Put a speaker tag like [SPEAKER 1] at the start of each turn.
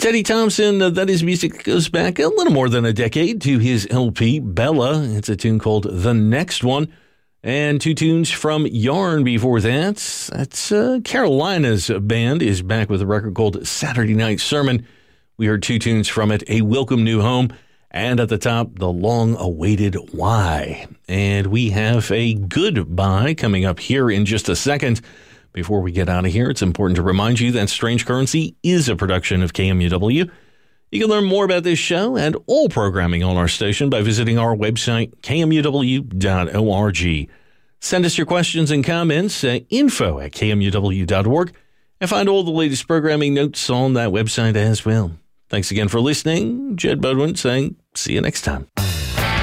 [SPEAKER 1] Teddy Thompson, that his music goes back a little more than a decade to his LP, Bella. It's a tune called The Next One. And two tunes from Yarn before that. That's Carolina's band is back with a record called Saturday Night Sermon. We heard two tunes from it, A Welcome New Home, and at the top, the long-awaited Why. And we have a goodbye coming up here in just a second. Before we get out of here, it's important to remind you that Strange Currency is a production of KMUW. You can learn more about this show and all programming on our station by visiting our website, kmuw.org. Send us your questions and comments at info@kmuw.org, and find all the latest programming notes on that website as well. Thanks again for listening. Jed Bodwin saying, see you next time.